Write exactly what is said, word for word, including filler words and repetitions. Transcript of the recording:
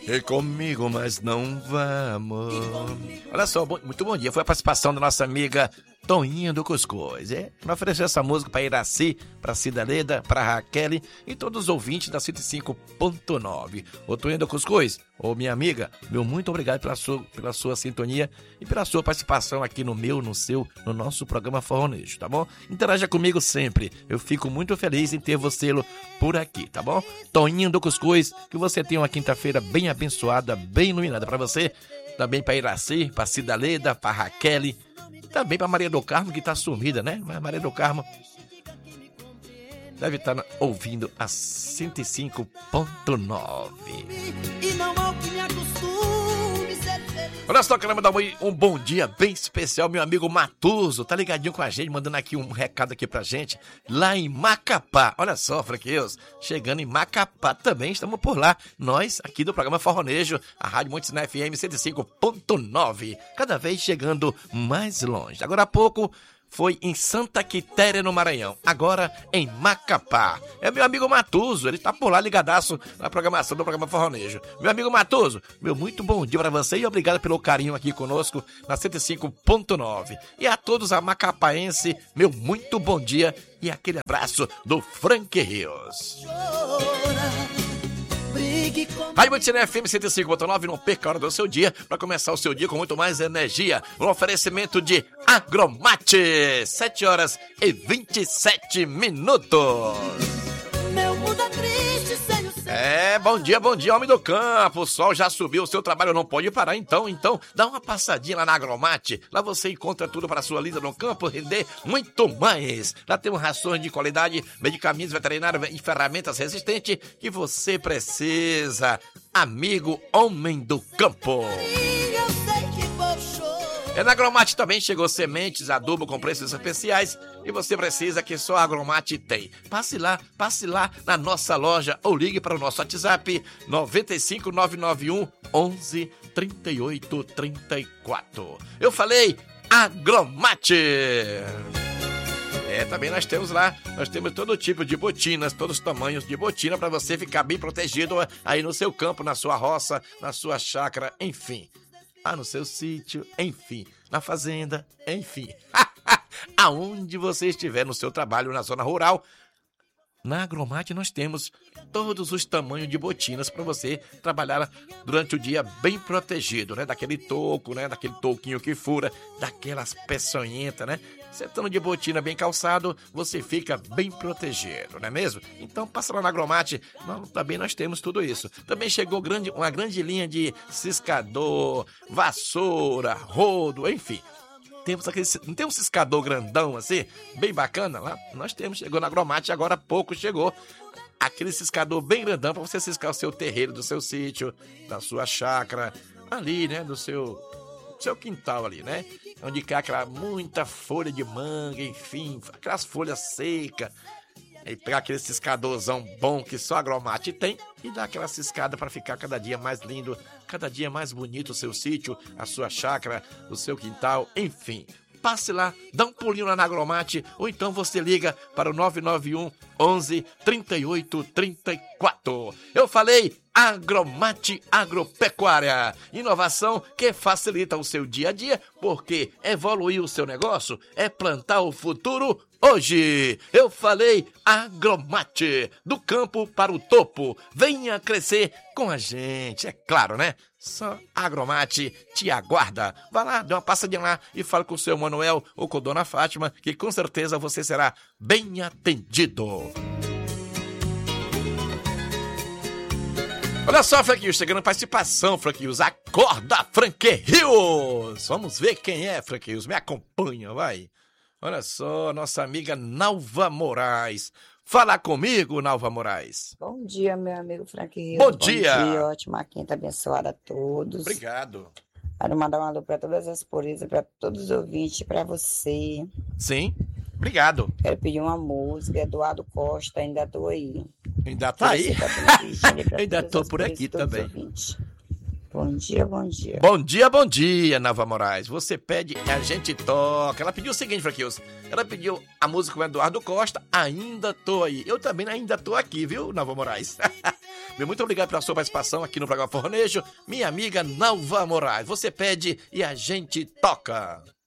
E comigo, mas não vamos. Olha só, bom, muito bom dia. Foi a participação da nossa amiga Toninha do Cuscuz. É? Ela ofereceu essa música para Iraci, para Cidaleda, para Raquel e todos os ouvintes da cento e cinco ponto nove. Ô Toninha do Cuscuz, ô minha amiga, meu muito obrigado pela sua, pela sua sintonia e pela sua participação aqui no meu, no seu, no nosso programa Forronejo, tá bom? Interaja comigo sempre. Eu fico muito feliz em ter você por aqui, tá bom? Toninha do Cuscuz, que você tenha uma quinta-feira bem abençoada, bem iluminada para você. Também para Iraci, para Cidaleda, para Raquel. Também para Maria do Carmo, que está sumida, né? Mas Maria do Carmo deve estar ouvindo a cento e cinco ponto nove. Olha só, queremos dar um bom dia bem especial, meu amigo Matuso, tá ligadinho com a gente, mandando aqui um recado aqui pra gente, lá em Macapá. Olha só, franqueiros, chegando em Macapá também, estamos por lá, nós aqui do programa Forronejo, a Rádio Montes na F M cento e cinco ponto nove, cada vez chegando mais longe. Agora há pouco foi em Santa Quitéria, no Maranhão. Agora em Macapá. É meu amigo Matuso, ele tá por lá ligadaço na programação do programa Forronejo. Meu amigo Matuso, meu muito bom dia para você e obrigado pelo carinho aqui conosco na cento e cinco ponto nove. E a todos a macapaense, meu muito bom dia e aquele abraço do Frank Rios. Rádio Montes F M cento e cinco ponto nove, não perca a hora do seu dia para começar o seu dia com muito mais energia. Um oferecimento de Agromate, sete horas e vinte e sete minutos. Meu mundo é triste sem o seu... É, bom dia, bom dia, homem do campo. O sol já subiu, o seu trabalho não pode parar, então, então, dá uma passadinha lá na Agromate. Lá você encontra tudo para a sua lida no campo render muito mais. Lá temos rações de qualidade, medicamentos veterinários e ferramentas resistentes que você precisa. Amigo homem do campo. É na Agromate também chegou sementes, adubo com preços especiais e você precisa que só a Agromate tem. Passe lá, passe lá na nossa loja ou ligue para o nosso WhatsApp nove cinco nove nove um onze trinta e oito trinta e quatro. Eu falei Agromate! É, também nós temos lá, nós temos todo tipo de botinas, todos os tamanhos de botina para você ficar bem protegido aí no seu campo, na sua roça, na sua chácara, enfim. Ah, no seu sítio, enfim, na fazenda, enfim. Aonde você estiver no seu trabalho na zona rural, na Agromate nós temos todos os tamanhos de botinas para você trabalhar durante o dia bem protegido, né? Daquele toco, né? Daquele toquinho que fura, daquelas peçonhentas, né? Você estando de botina bem calçado, você fica bem protegido, não é mesmo? Então passa lá na Agromate, nós, também nós temos tudo isso. Também chegou grande, uma grande linha de ciscador, vassoura, rodo, enfim. Temos aquele, não tem um ciscador grandão assim, bem bacana? Lá nós temos, chegou na Agromate, agora há pouco chegou aquele ciscador bem grandão para você ciscar o seu terreiro do seu sítio, da sua chácara, ali, né, do seu, seu quintal ali, né? Onde cai aquela muita folha de manga, enfim, aquelas folhas secas. Aí pegar aquele ciscadorzão bom que só a Agromate tem e dar aquela ciscada para ficar cada dia mais lindo, cada dia mais bonito o seu sítio, a sua chácara, o seu quintal, enfim. Passe lá, dá um pulinho lá na Agromate ou então você liga para o nove nove um onze trinta e oito trinta e quatro. Eu falei Agromate Agropecuária, inovação que facilita o seu dia a dia, porque evoluir o seu negócio é plantar o futuro hoje. Eu falei Agromate, do campo para o topo. Venha crescer com a gente, é claro, né? Só a Agromate te aguarda. Vá lá, dê uma passadinha lá e fale com o seu Manuel ou com a dona Fátima, que com certeza você será bem atendido. Olha só, Franquinhos, chegando participação, Franquinhos. Acorda, Franquinhos! Vamos ver quem é, Franquinhos. Me acompanha, vai. Olha só, nossa amiga Nalva Moraes. Fala comigo, Nalva Moraes. Bom dia, meu amigo Franquinhos. Bom, Bom dia. Bom dia, ótima quinta abençoada a todos. Obrigado. Quero mandar um alô para todas as purisas, para todos os ouvintes, para você. Sim, obrigado. Quero pedir uma música, Eduardo Costa, ainda tô aí. Ainda tá aí? Tá ainda tô por aqui também. Bom dia, bom dia. Bom dia, bom dia, Nalva Moraes. Você pede, a gente toca. Ela pediu o seguinte, Franquinhos. Ela pediu a música com Eduardo Costa, Ainda Tô Aí. Eu também ainda tô aqui, viu, Nalva Moraes? Meu muito obrigado pela sua participação aqui no programa Fornejo. Minha amiga Nalva Moraes, você pede e a gente toca.